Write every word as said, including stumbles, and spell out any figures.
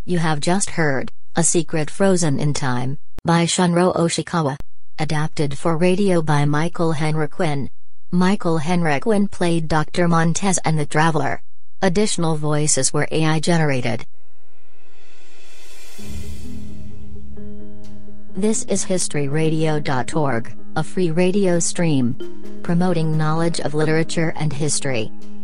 You have just heard A Secret Frozen in Time by Shunro Oshikawa. Adapted for radio by Michael Henriquin. Michael Henriquin played Doctor Montez and the Traveler. Additional voices were A I generated. This is history radio dot org, a free radio stream promoting knowledge of literature and history.